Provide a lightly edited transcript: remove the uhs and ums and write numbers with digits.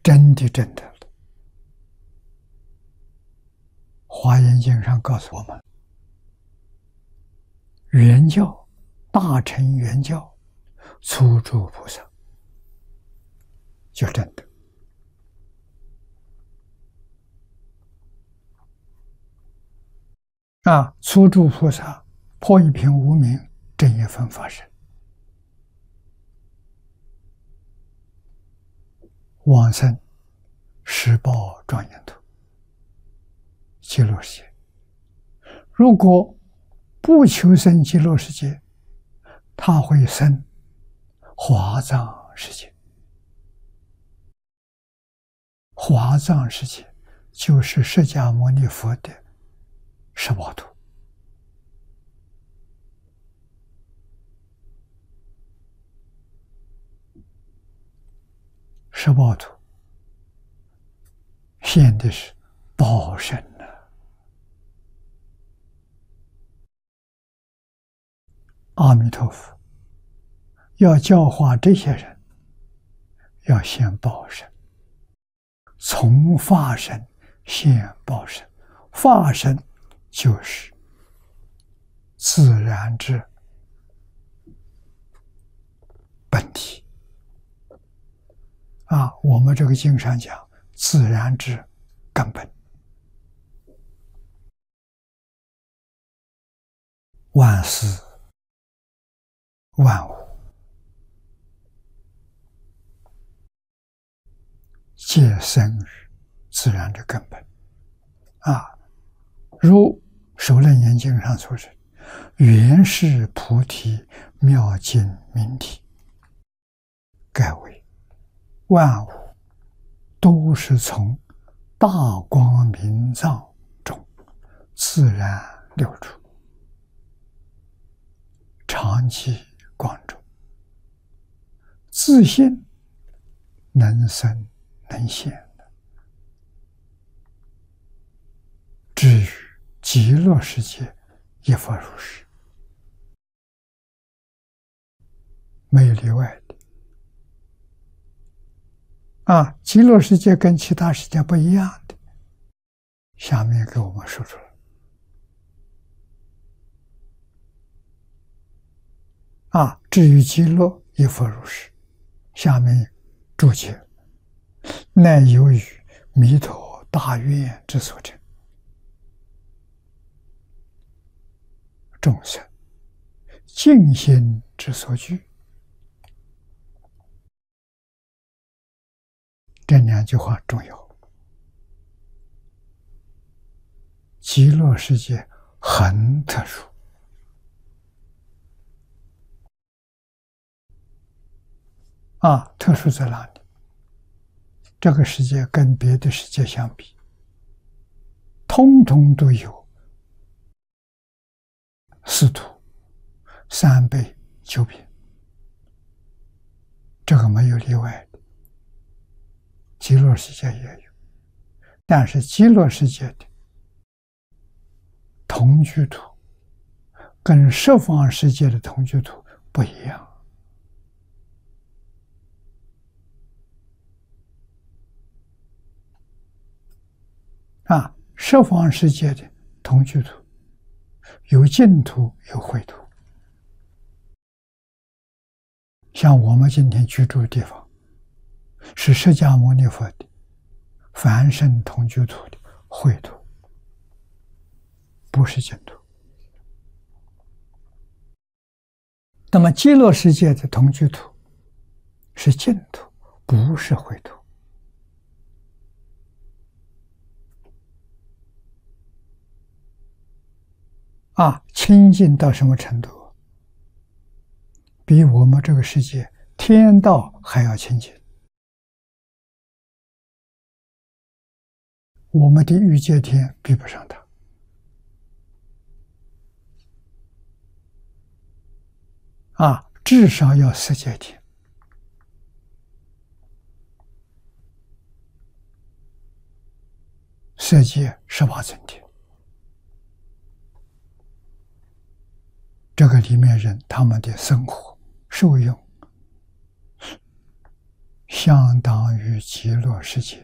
真的真的了。华严经上告诉我们，原教大乘原教初住菩萨就真的。初住菩萨破一品无明，正一分法身，往生十报庄严土，极乐世界。如果不求生极乐世界，他会生华藏世界。华藏世界就是释迦牟尼佛的十报土。十报土现的是报身呢。阿弥陀佛要教化这些人，要先报身，从法身现报身。法身就是自然之本体。我们这个经上讲自然之根本，万事万物皆生于自然的根本。如首楞严经上所说，原是菩提妙境明体，盖为万物都是从大光明藏中自然流出，常寂光中，自性能生能现的。至于极乐世界亦复如是，没有例外的。极乐世界跟其他世界不一样的，下面给我们说出来。至于极乐亦复如是，下面注解：乃由于弥陀大愿之所成，众生净心之所具。这两句话重要。极乐世界很特殊，特殊在哪里？这个世界跟别的世界相比，通通都有四土、三辈、九品，这个没有例外的。极乐世界也有，但是极乐世界的同居土跟十方世界的同居土不一样。十方世界的同居土有净土有秽土，像我们今天居住的地方是释迦牟尼佛的凡圣同居土的秽土，不是净土。那么极乐世界的同居土是净土，不是秽土。清净到什么程度？比我们这个世界天道还要清净。我们的欲界天比不上它。至少要色界天。色界18层天。这个里面人他们的生活受用相当于极乐世界。